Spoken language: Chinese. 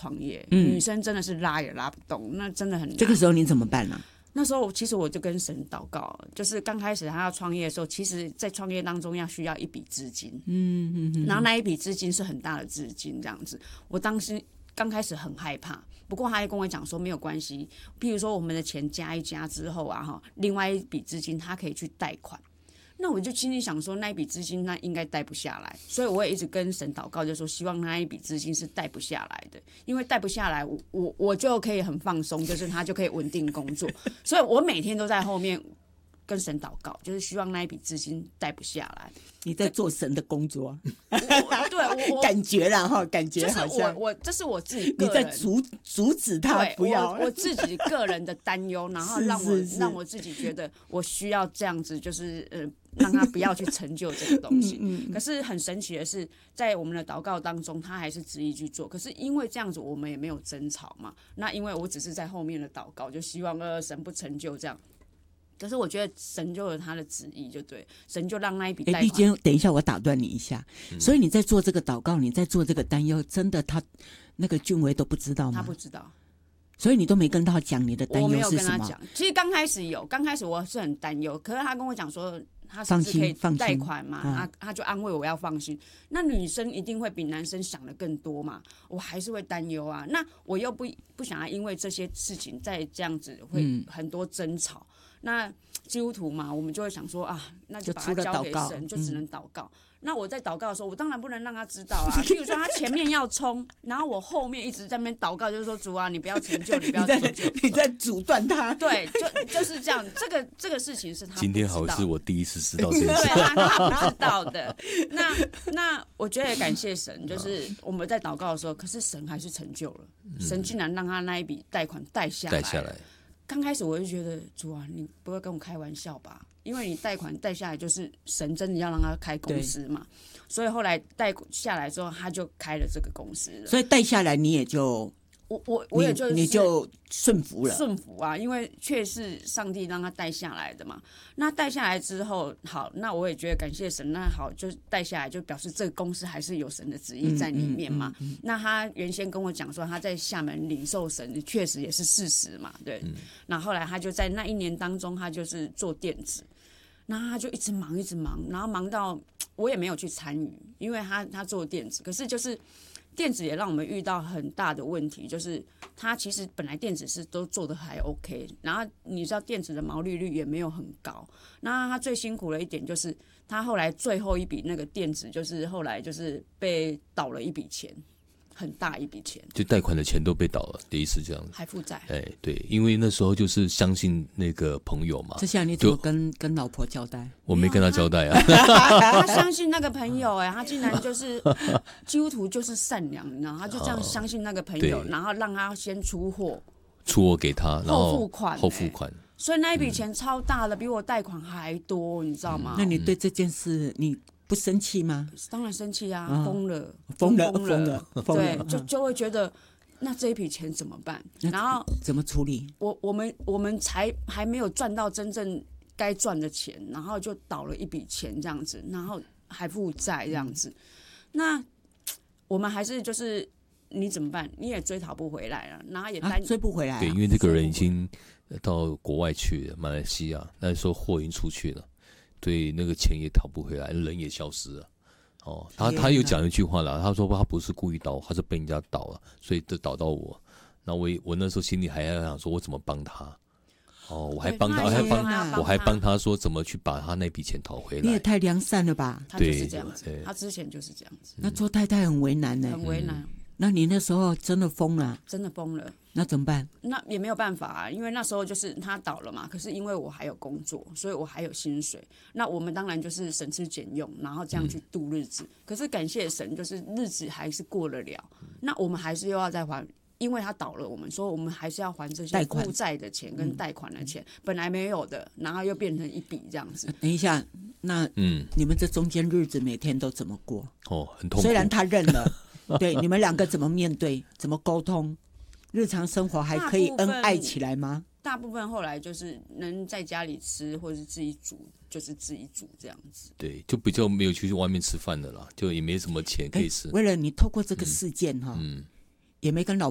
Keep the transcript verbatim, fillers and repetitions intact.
创业，嗯、女生真的是拉也拉不动，那真的很难。 这个时候你怎么办呢、啊？ 那时候其实我就跟神祷告，就是刚开始他要创业的时候，其实在创业当中要需要一笔资金，嗯嗯嗯，然后那一笔资金是很大的资金，这样子，我当时刚开始很害怕。不过他也跟我讲说没有关系，譬如说我们的钱加一加之后啊，哈，另外一笔资金他可以去贷款。那我就心里想说，那一笔资金那应该贷不下来，所以我也一直跟神祷告，就说希望那一笔资金是贷不下来的，因为贷不下来，我我我就可以很放松，就是他就可以稳定工作，所以我每天都在后面跟神祷告，就是希望那一笔资金贷不下来。 你在做神的工作， 我我对我感觉啦哈，感觉好像、 就是、我我这是我自己个人， 你在阻阻止他不要， 我, 我自己个人的担忧，然后让我是是是让我自己觉得我需要这样子，就是呃，让他不要去成就这个东西。嗯嗯、可是很神奇的是，在我们的祷告当中，他还是执意去做。可是因为这样子，我们也没有争吵嘛。那因为我只是在后面的祷告，就希望呃神不成就这样。可是我觉得神就有他的旨意，就对，神就让那一笔贷款。 哎，丽娟，等一下，我打断你一下。嗯、所以你在做这个祷告，你在做这个担忧，真的他那个俊维都不知道吗？ 他不知道， 所以你都没跟他讲你的担忧是什么？ 我没有跟他讲。其实刚开始有，刚开始我是很担忧，可是他跟我讲说，他是不是可以贷款嘛？他、嗯、他就安慰我要放心。那女生一定会比男生想的更多嘛？我还是会担忧啊。那我又不不想要因为这些事情再这样子会很多争吵。嗯，那基督徒嘛，我们就会想说啊，那就把它交给神，就只能祷告。嗯、那我在祷告的时候，我当然不能让他知道啊。譬如说他前面要冲，然后我后面一直在那边祷告，就是说主啊，你不要成就，你不要成就， 你在阻断他。 对，就就是这样。这个这个事情是他不知道。 今天好像是我第一次知道这件事， 对啊，他不知道的。那那我觉得也感谢神，就是我们在祷告的时候，可是神还是成就了，神竟然让他那一笔贷款贷下来。 贷下来。 刚开始我就觉得主啊，你不会跟我开玩笑吧？因为你贷款贷下来，就是神真的要让他开公司嘛。所以后来贷下来之后，他就开了这个公司了。 所以贷下来你也就我我我也就你, 你就顺服了， 顺服啊，因为确是上帝让他带下来的嘛。那带下来之后，好，那我也觉得感谢神。那好，就带下来，就表示这个公司还是有神的旨意在里面嘛。嗯嗯嗯嗯、那他原先跟我讲说他在厦门领受神，确实也是事实嘛，对。嗯、那后来他就在那一年当中，他就是做电子，那他就一直忙一直忙，然后忙到我也没有去参与，因为他他做电子，可是就是。电子也让我们遇到很大的问题，就是它其实本来电子是都做得还 OK， 然后你知道电子的毛利率也没有很高，那他最辛苦的一点就是他后来最后一笔那个电子就是后来就是被倒了一笔钱，很大一笔钱， 就贷款的钱都被倒了，第一次这样子， 还负债。 哎，对，因为那时候就是相信那个朋友嘛。 这下你怎么跟跟老婆交代？ 我没跟他交代啊。 他相信那个朋友、欸，哎，他竟然就是基督徒就是善良，你知道，他就这样相信那个朋友，然后让他先出货， 出货给他，然后后付款、欸， 后付款。 所以那一笔钱超大了，比我贷款还多，你知道吗？ 那你对这件事你不生气吗？ 当然生气啊，疯了， 疯了，疯了， 对，就就会觉得那这一笔钱怎么办？然后怎么处理？ 我我们我们才还没有赚到真正该赚的钱，然后就倒了一笔钱这样子，然后还负债这样子，那我们还是就是你怎么办？你也追讨不回来了，然后也担、 啊、追不回来、啊。 对，因为这个人已经到国外去了，马来西亚，那时候货已经出去了。对，那个钱也讨不回来，人也消失了。哦，他他有讲一句话啦，他说他不是故意倒，他是被人家倒了，所以就倒到我。那我我那时候心里还在想说，我怎么帮他？哦，我还帮他，我还帮，我还帮他说怎么去把他那笔钱讨回来。 你也太良善了吧？ 他就是这样子，他之前就是这样子。 那做太太很为难呢、欸， 很为难。嗯、 那你那时候真的疯了， 真的疯了。 那怎么办？ 那也没有办法啊，因为那时候就是他倒了嘛。可是因为我还有工作，所以我还有薪水。那我们当然就是省吃俭用，然后这样去度日子。嗯、可是感谢神，就是日子还是过得了。那我们还是又要再还，因为他倒了，我们说我们还是要还这些负债的钱跟贷款的钱，嗯、本来没有的，然后又变成一笔这样子。 等一下，那嗯，你们这中间日子每天都怎么过？ 哦，很痛苦。 虽然他认了，对，你们两个怎么面对？怎么沟通？日常生活还可以恩爱起来吗？ 大部分后来就是能在家里吃，或者是自己煮，就是自己煮这样子。 对，就比较没有去外面吃饭的啦，就也没什么钱可以吃。 为了你透过这个事件哈，嗯，也没跟老